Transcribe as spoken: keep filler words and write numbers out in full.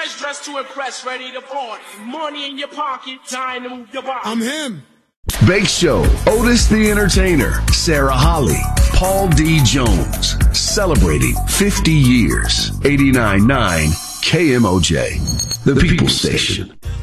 fresh, dressed to impress, ready to party. Money in your pocket, time to move your body. I'm him. Bake Show, Otis the Entertainer, Sarah Holly, Paul D. Jones, celebrating fifty years. eighty-nine point nine K M O J, the People Station.